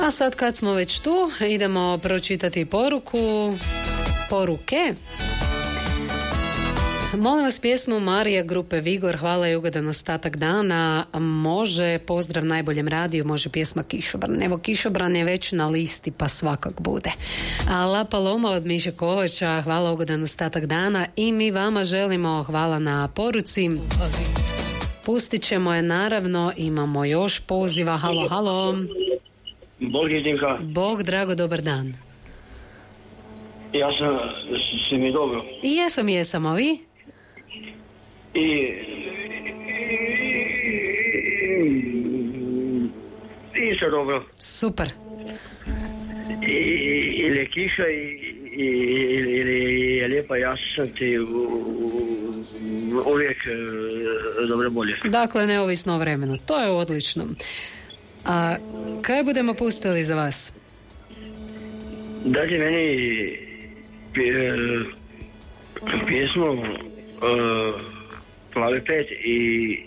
A sad kad smo već tu, idemo pročitati poruke. Molim vas pjesmu Marija grupe Vigor, hvala i ugodan ostatak dana. Može pozdrav najboljem radiju, može pjesma Kišobran. Evo, Kišobran je već na listi, pa svakak bude. A La Paloma od Miše Kovača, hvala ugodan ostatak dana i mi vama želimo, hvala na poruci. Pustit ćemo je naravno, imamo još poziva. Halo, halo. Bog je Dinka. Bog, drago, dobar dan. Ja sam, si mi dobro. I jesam, a vi? I sve dobro. Super. Ili je kiša ili je lijepa, ja sam ti uvijek dobre bolje. Dakle, neovisno o vremenu. To je odlično. A kaj budemo pustili za vas? Dajte meni pjesmu Plavi pet i